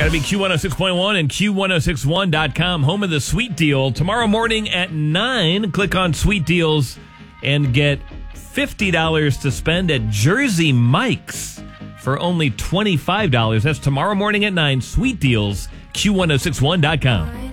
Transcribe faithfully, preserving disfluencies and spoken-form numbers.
Got to be Q one oh six point one and Q ten sixty-one dot com, home of the Sweet Deal. Tomorrow morning at nine, click on Sweet Deals and get fifty dollars to spend at Jersey Mike's for only twenty-five dollars. That's tomorrow morning at nine. Sweet Deals, Q ten sixty-one dot com.